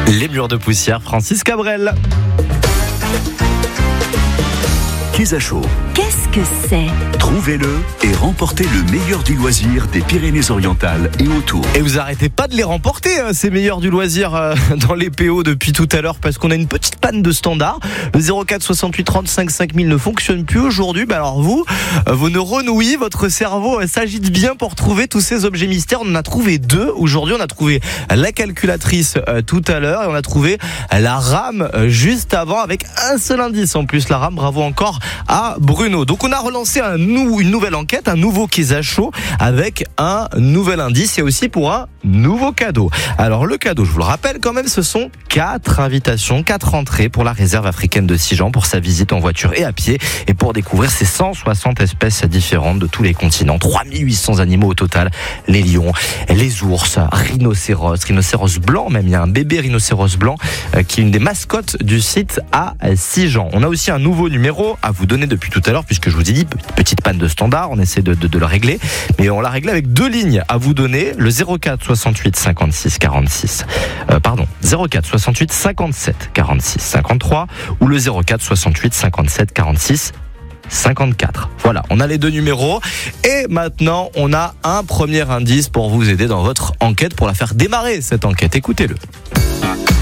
Les murs de poussière, Francis Cabrel. Quesacho. Qu'est-ce que c'est ? Trouvez-le et remportez le meilleur du loisir des Pyrénées-Orientales et autour. Et vous arrêtez pas de les remporter, ces meilleurs du loisir dans les PO depuis tout à l'heure, parce qu'on a une petite panne de standard. Le 04 68 35 5000 ne fonctionne plus aujourd'hui. Alors vos neurones, oui, votre cerveau s'agite bien pour trouver tous ces objets mystères. On en a trouvé 2 aujourd'hui. On a trouvé la calculatrice tout à l'heure et on a trouvé la rame juste avant, avec un seul indice en plus. La rame, bravo encore à Bruno. Donc on a relancé une nouvelle enquête, un nouveau Quesacho avec un nouvel indice et aussi pour un nouveau cadeau. Alors le cadeau, je vous le rappelle quand même, ce sont 4 invitations, 4 entrées pour la réserve africaine de Sijan pour sa visite en voiture et à pied et pour découvrir ces 160 espèces différentes de tous les continents, 3800 animaux au total, les lions, les ours, rhinocéros blanc même, il y a un bébé rhinocéros blanc qui est une des mascottes du site à Sijan. On a aussi un nouveau numéro à vous donner depuis tout à l'heure, puisque je vous ai dit, petite panne de standard, on essaie de le régler, mais on l'a réglé avec 2 lignes à vous donner, le 04 68 56 46, 04 68 57 46 53 ou le 04 68 57 46 54. Voilà, on a les 2 numéros et maintenant on a un premier indice pour vous aider dans votre enquête, pour la faire démarrer cette enquête. Écoutez-le.